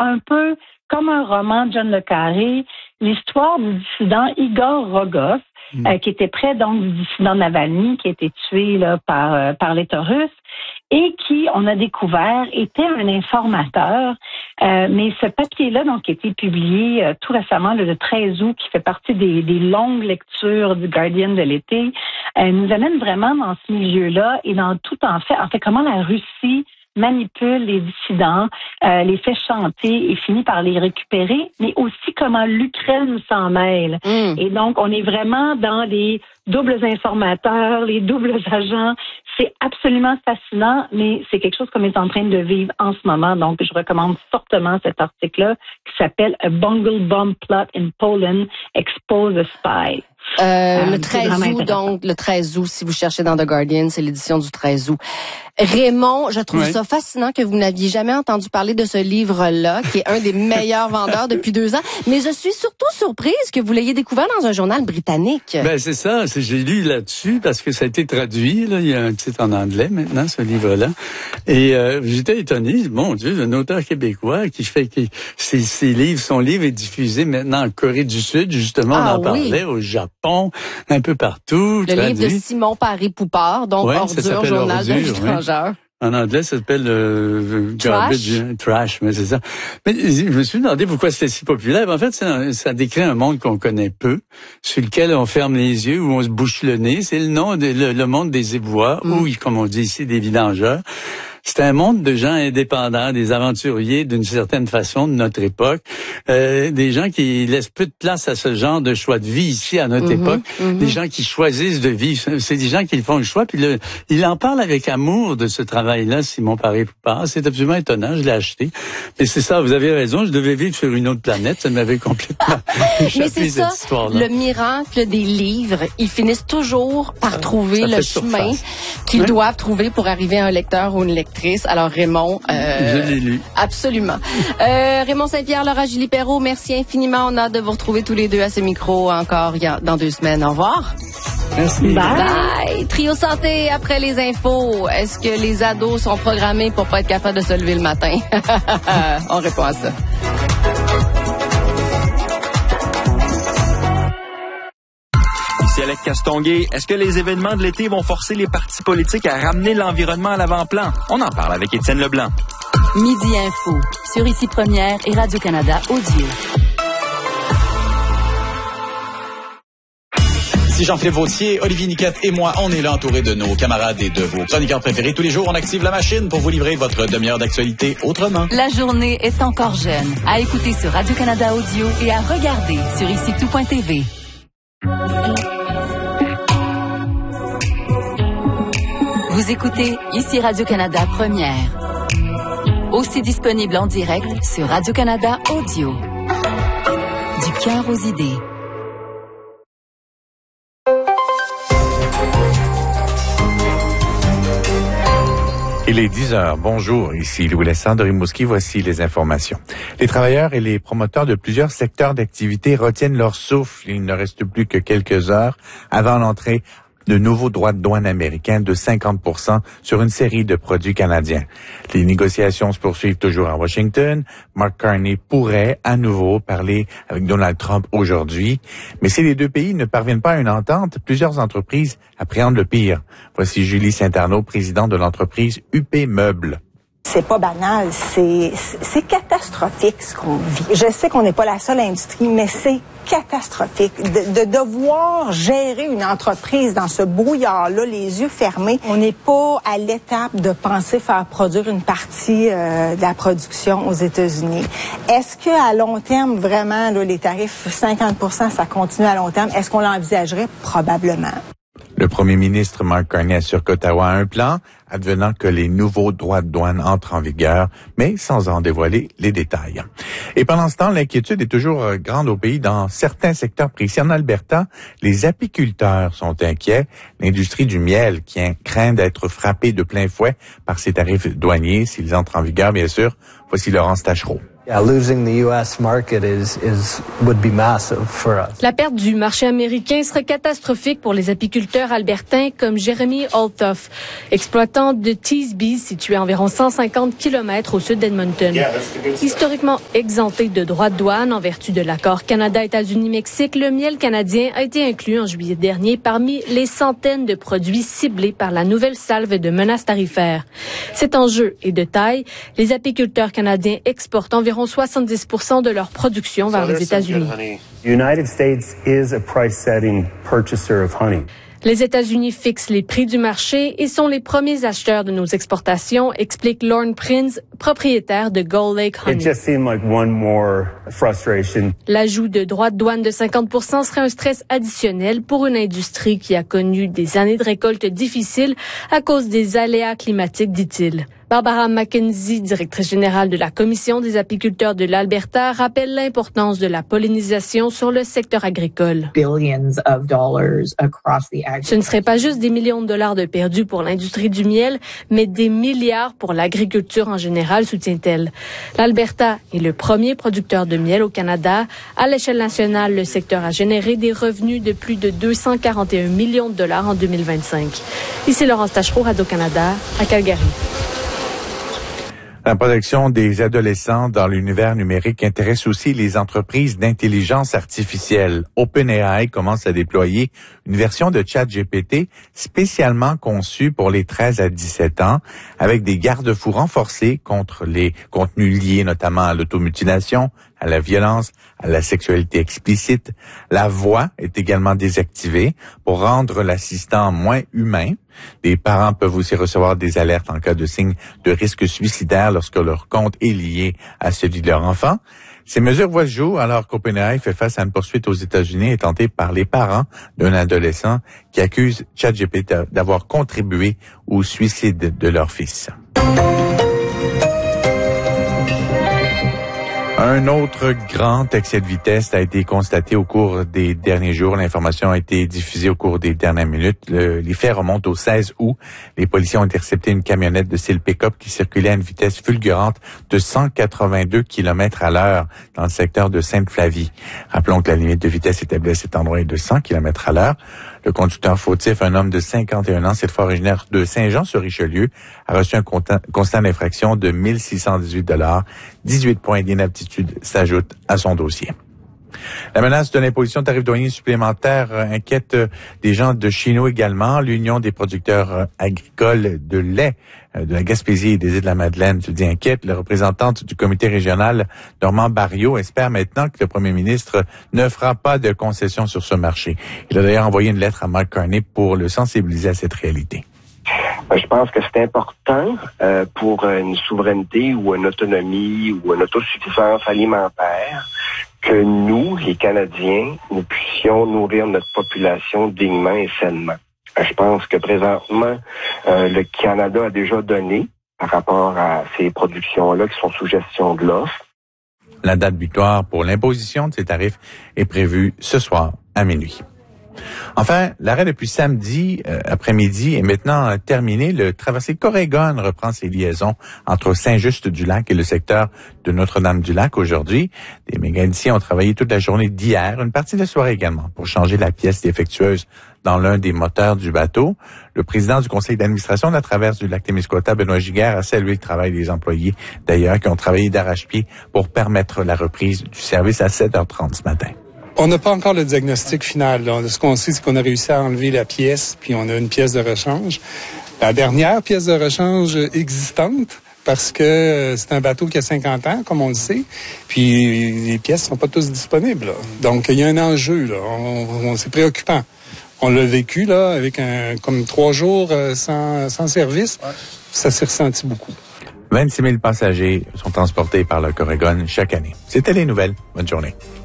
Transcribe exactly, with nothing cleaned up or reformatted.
un peu comme un roman de John le Carré, l'histoire du dissident Igor Rogov, mmh. euh, qui était près donc du dissident Navalny, qui a été tué là, par, euh, par l'État russe, et qui, on a découvert, était un informateur. Euh, mais ce papier-là, donc, qui a été publié euh, tout récemment, le treize août, qui fait partie des, des longues lectures du Guardian de l'été, euh, nous amène vraiment dans ce milieu-là et dans tout en fait, en fait, comment la Russie manipule les dissidents, euh, les fait chanter et finit par les récupérer, mais aussi comment l'Ukraine s'en mêle. Mm. Et donc, on est vraiment dans les doubles informateurs, les doubles agents. C'est absolument fascinant, mais c'est quelque chose qu'on est en train de vivre en ce moment. Donc, je recommande fortement cet article-là qui s'appelle « A Bungle Bomb Plot in Poland Expose a Spy ». Euh, euh, le treize août, donc, le treize août, si vous cherchez dans The Guardian, c'est l'édition du treize août. Raymond, je trouve oui. ça fascinant que vous n'aviez jamais entendu parler de ce livre-là, qui est un des meilleurs vendeurs depuis deux ans. Mais je suis surtout surprise que vous l'ayez découvert dans un journal britannique. Ben, c'est ça. C'est, j'ai lu là-dessus parce que ça a été traduit, là. Il y a un titre en anglais maintenant, ce livre-là. Et, euh, j'étais étonné. Mon Dieu, un auteur québécois qui fait que ses, ses livres, son livre est diffusé maintenant en Corée du Sud, justement, ah, on en oui. parlait, au Japon, un peu partout. Le traduit. livre de Simon Paré-Poupard, donc ouais, Ordure, journal d'un étrangeur. Ouais. En anglais, ça s'appelle euh, Garbage, Trash, trash mais c'est ça. Mais je me suis demandé pourquoi c'était si populaire. En fait, ça, ça décrit un monde qu'on connaît peu, sur lequel on ferme les yeux, où on se bouche le nez. C'est le nom de le, le monde des éboueurs, mm. ou comme on dit ici, des vidangeurs. C'est un monde de gens indépendants, des aventuriers d'une certaine façon de notre époque, euh, des gens qui laissent peu de place à ce genre de choix de vie ici à notre mm-hmm, époque, mm-hmm. des gens qui choisissent de vivre. C'est des gens qui font le choix, puis le, il en parle avec amour de ce travail-là, Simon Paré-Poupard. C'est absolument étonnant, je l'ai acheté. Mais c'est ça, vous avez raison, je devais vivre sur une autre planète, ça m'avait complètement échappé, mais c'est cette ça, histoire-là. Le miracle des livres, ils finissent toujours par trouver ça le chemin surface. qu'ils oui. doivent trouver pour arriver à un lecteur ou une lectrice. Alors Raymond, euh, je l'ai lu. Absolument. Euh, Raymond Saint-Pierre, Laura Julie Perrault, merci infiniment. On a hâte de vous retrouver tous les deux à ce micro encore dans deux semaines. Au revoir. Merci. Bye. Bye. Trio Santé après les infos. Est-ce que les ados sont programmés pour pas être capables de se lever le matin? On répond à ça. Ici Alex Castonguay, est-ce que les événements de l'été vont forcer les partis politiques à ramener l'environnement à l'avant-plan? On en parle avec Étienne Leblanc. Midi Info, sur Ici Première et Radio-Canada Audio. Ici Jean-Philippe Vautier, Olivier Niquette et moi, on est là entourés de nos camarades et de vos chroniqueurs préférés. Tous les jours, on active la machine pour vous livrer votre demi-heure d'actualité autrement. La journée est encore jeune. À écouter sur Radio-Canada Audio et à regarder sur ici tout point t v. Vous écoutez Ici Radio-Canada Première. Aussi disponible en direct sur Radio-Canada Audio. Du cœur aux idées. Il est dix heures. Bonjour, ici Louis-Lessard de Rimouski. Voici les informations. Les travailleurs et les promoteurs de plusieurs secteurs d'activité retiennent leur souffle. Il ne reste plus que quelques heures avant l'entrée de nouveaux droits de douane américains de cinquante pour cent sur une série de produits canadiens. Les négociations se poursuivent toujours à Washington. Mark Carney pourrait à nouveau parler avec Donald Trump aujourd'hui. Mais si les deux pays ne parviennent pas à une entente, plusieurs entreprises appréhendent le pire. Voici Julie Saint-Arnaud, présidente de l'entreprise U P Meubles. C'est pas banal, c'est, c'est catastrophique ce qu'on vit. Je sais qu'on n'est pas la seule industrie, mais c'est catastrophique. De, de devoir gérer une entreprise dans ce brouillard-là, les yeux fermés, on n'est pas à l'étape de penser faire produire une partie euh, de la production aux États-Unis. Est-ce qu'à long terme, vraiment, là, les tarifs cinquante pour cent, ça continue à long terme? Est-ce qu'on l'envisagerait? Probablement. Le premier ministre Mark Carney assure qu'Ottawa a un plan, advenant que les nouveaux droits de douane entrent en vigueur, mais sans en dévoiler les détails. Et pendant ce temps, l'inquiétude est toujours grande au pays dans certains secteurs précis. En Alberta, les apiculteurs sont inquiets. L'industrie du miel qui craint d'être frappée de plein fouet par ces tarifs douaniers s'ils entrent en vigueur, bien sûr. Voici Laurence Tachereau. La perte du marché américain serait catastrophique pour les apiculteurs albertains comme Jeremy Althoff, exploitant de Teesby, situé à environ cent cinquante kilomètres au sud d'Edmonton. Historiquement exempté de droits de douane en vertu de l'accord Canada-États-Unis-Mexique, le miel canadien a été inclus en juillet dernier parmi les centaines de produits ciblés par la nouvelle salve de menaces tarifaires. Cet enjeu est de taille. Les apiculteurs canadiens exportent environ soixante-dix pour cent de leur production vers les États-Unis. Les États-Unis fixent les prix du marché et sont les premiers acheteurs de nos exportations, explique Lorne Prinz, propriétaire de Gull Lake Honey. L'ajout de droits de douane de cinquante pour cent serait un stress additionnel pour une industrie qui a connu des années de récolte difficiles à cause des aléas climatiques, dit-il. Barbara McKenzie, directrice générale de la Commission des apiculteurs de l'Alberta, rappelle l'importance de la pollinisation sur le secteur agricole. Ce ne serait pas juste des millions de dollars de perdus pour l'industrie du miel, mais des milliards pour l'agriculture en général, soutient-elle. L'Alberta est le premier producteur de miel au Canada. À l'échelle nationale, le secteur a généré des revenus de plus de deux cent quarante et un millions de dollars en deux mille vingt-cinq. Ici Laurence Tachereau, Radio-Canada, à Calgary. La protection des adolescents dans l'univers numérique intéresse aussi les entreprises d'intelligence artificielle. OpenAI commence à déployer une version de ChatGPT spécialement conçue pour les treize à dix-sept ans, avec des garde-fous renforcés contre les contenus liés notamment à l'automutilation, à la violence, à la sexualité explicite. La voix est également désactivée pour rendre l'assistant moins humain. Les parents peuvent aussi recevoir des alertes en cas de signe de risque suicidaire lorsque leur compte est lié à celui de leur enfant. Ces mesures voient le jour alors qu'OpenAI fait face à une poursuite aux États-Unis et tentée par les parents d'un adolescent qui accuse ChatGPT d'avoir contribué au suicide de leur fils. Un autre grand excès de vitesse a été constaté au cours des derniers jours. L'information a été diffusée au cours des dernières minutes. Le, les faits remontent au seize août. Les policiers ont intercepté une camionnette de style pick-up qui circulait à une vitesse fulgurante de cent quatre-vingt-deux kilomètres à l'heure dans le secteur de Sainte-Flavie. Rappelons que la limite de vitesse établie à cet endroit est de cent kilomètres à l'heure. Le conducteur fautif, un homme de cinquante et un ans, cette fois originaire de Saint-Jean-sur-Richelieu, a reçu un constat d'infraction de mille six cent dix-huit dollars. dix-huit points d'inaptitude s'ajoutent à son dossier. La menace de l'imposition de tarifs douaniers supplémentaires inquiète des gens de chez nous également. L'Union des producteurs agricoles de lait de la Gaspésie et des Îles-de-la-Madeleine se dit inquiète. La représentante du comité régional, Normand Barriot, espère maintenant que le premier ministre ne fera pas de concessions sur ce marché. Il a d'ailleurs envoyé une lettre à Mark Carney pour le sensibiliser à cette réalité. Je pense que c'est important euh, pour une souveraineté ou une autonomie ou une autosuffisance alimentaire que nous, les Canadiens, nous puissions nourrir notre population dignement et sainement. Je pense que présentement, euh, le Canada a déjà donné par rapport à ces productions-là qui sont sous gestion de l'offre. La date butoir pour l'imposition de ces tarifs est prévue ce soir à minuit. Enfin, l'arrêt depuis samedi euh, après-midi est maintenant terminé. Le traversé Corrigan reprend ses liaisons entre Saint-Just-du-Lac et le secteur de Notre-Dame-du-Lac aujourd'hui. Des mécaniciens ont travaillé toute la journée d'hier, une partie de la soirée également, pour changer la pièce défectueuse dans l'un des moteurs du bateau. Le président du conseil d'administration de la traverse du lac Témiscouata, Benoît Giguère, a salué le travail des employés, d'ailleurs, qui ont travaillé d'arrache-pied pour permettre la reprise du service à sept heures trente ce matin. On n'a pas encore le diagnostic final. Là. Ce qu'on sait, c'est qu'on a réussi à enlever la pièce, puis on a une pièce de rechange. La dernière pièce de rechange existante, parce que c'est un bateau qui a cinquante ans, comme on le sait, puis les pièces sont pas tous disponibles. Là. Donc, il y a un enjeu. Là. On, on, c'est préoccupant. On l'a vécu là avec un comme trois jours sans, sans service. Ouais. Ça s'est ressenti beaucoup. vingt-six mille passagers sont transportés par le Corrigan chaque année. C'était les nouvelles. Bonne journée.